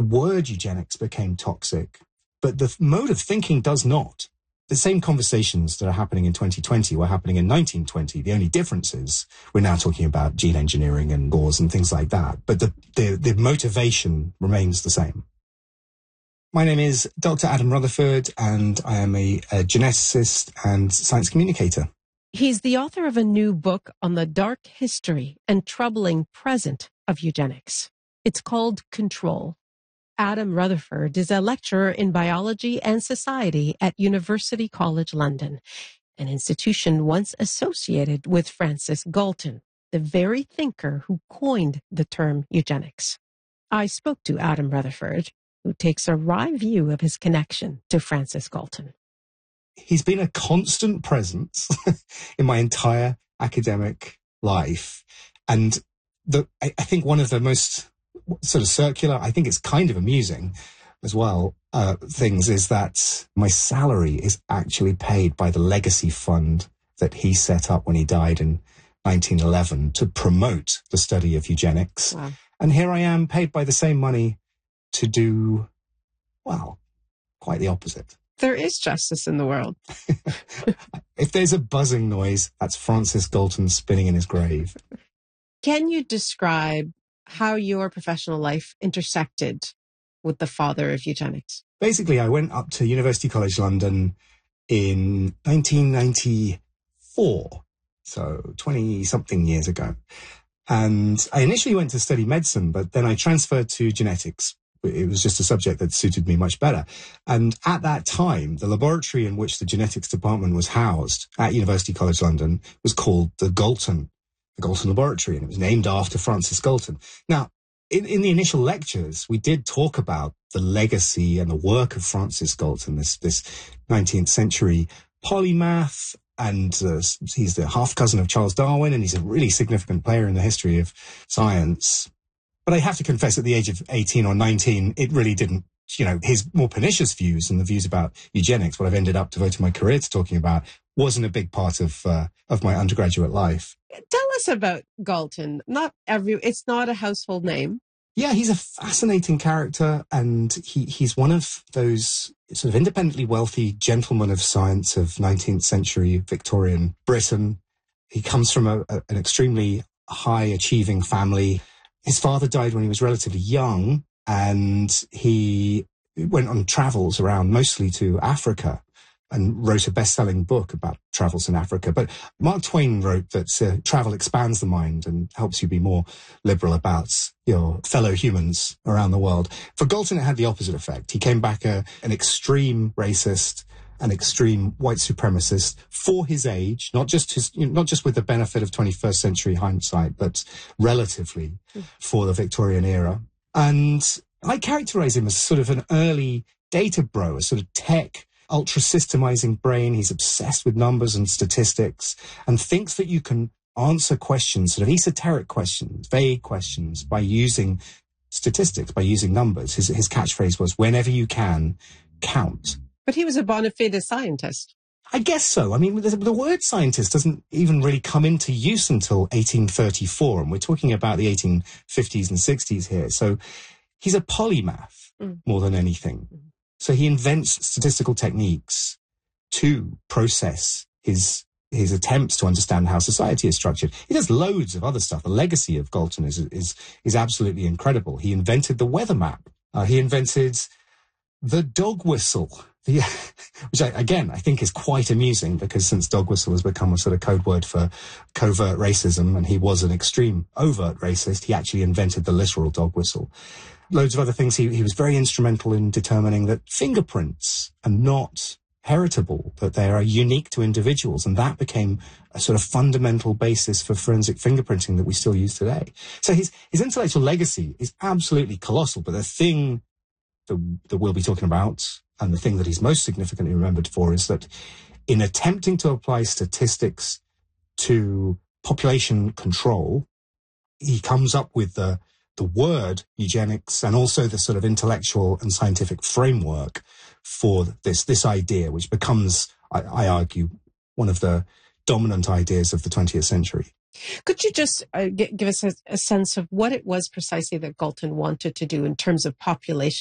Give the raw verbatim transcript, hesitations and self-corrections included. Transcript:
word eugenics became toxic, but the mode of thinking does not. The same conversations that are happening in twenty twenty were happening in nineteen twenty. The only difference is we're now talking about gene engineering and laws and things like that. But the, the, the motivation remains the same. My name is Doctor Adam Rutherford, and I am a, a geneticist and science communicator. He's the author of a new book on the dark history and troubling present of eugenics. It's called Control. Adam Rutherford is a lecturer in biology and society at University College London, an institution once associated with Francis Galton, the very thinker who coined the term eugenics. I spoke to Adam Rutherford, who takes a wry view of his connection to Francis Galton. He's been a constant presence in my entire academic life. And the, I, I think one of the most sort of circular, I think it's kind of amusing as well, uh, things is that my salary is actually paid by the legacy fund that he set up when he died in nineteen eleven to promote the study of eugenics. Wow. And here I am paid by the same money to do, well, quite the opposite. There is justice in the world. If there's a buzzing noise, that's Francis Galton spinning in his grave. Can you describe how your professional life intersected with the father of eugenics? Basically, I went up to University College London in nineteen ninety-four, so twenty-something years ago. And I initially went to study medicine, but then I transferred to genetics. It was just a subject that suited me much better. And at that time, the laboratory in which the genetics department was housed at University College London was called the Galton, the Galton Laboratory, and it was named after Francis Galton. Now, in, in the initial lectures, we did talk about the legacy and the work of Francis Galton, this, this nineteenth century polymath, and uh, he's the half-cousin of Charles Darwin, and he's a really significant player in the history of science. But I have to confess, at the age of eighteen or nineteen, it really didn't, you know, his more pernicious views and the views about eugenics, what I've ended up devoting my career to talking about, wasn't a big part of uh, of my undergraduate life. Tell us about Galton. Not every, it's not a household name. Yeah, he's a fascinating character, and he, he's one of those sort of independently wealthy gentlemen of science of nineteenth century Victorian Britain. He comes from a, a, an extremely high-achieving family. His father died when he was relatively young, and he went on travels around, mostly to Africa, and wrote a best-selling book about travels in Africa. But Mark Twain wrote that uh, travel expands the mind and helps you be more liberal about your fellow humans around the world. For Galton, it had the opposite effect. He came back a, an extreme racist, an extreme white supremacist for his age, not just his, you know, not just with the benefit of twenty-first century hindsight, but relatively for the Victorian era. And I characterize him as sort of an early data bro, a sort of tech, ultra-systemizing brain. He's obsessed with numbers and statistics and thinks that you can answer questions, sort of esoteric questions, vague questions, by using statistics, by using numbers. His, his catchphrase was, whenever you can, count. But he was a bona fide scientist. I guess so. I mean, the, the word scientist doesn't even really come into use until eighteen thirty-four, and we're talking about the eighteen fifties and sixties here. So he's a polymath mm. more than anything. Mm. So he invents statistical techniques to process his his attempts to understand how society is structured. He does loads of other stuff. The legacy of Galton is is is absolutely incredible. He invented the weather map. Uh, he invented the dog whistle. The, which, I, again, I think is quite amusing, because since dog whistle has become a sort of code word for covert racism, and he was an extreme overt racist, he actually invented the literal dog whistle. Loads of other things. He, he was very instrumental in determining that fingerprints are not heritable, that they are unique to individuals, and that became a sort of fundamental basis for forensic fingerprinting that we still use today. So his, his intellectual legacy is absolutely colossal, but the thing that, that we'll be talking about, and the thing that he's most significantly remembered for, is that in attempting to apply statistics to population control, he comes up with the, the word eugenics and also the sort of intellectual and scientific framework for this, this idea, which becomes, I, I argue, one of the dominant ideas of the twentieth century. Could you just uh, g- give us a, a sense of what it was precisely that Galton wanted to do in terms of population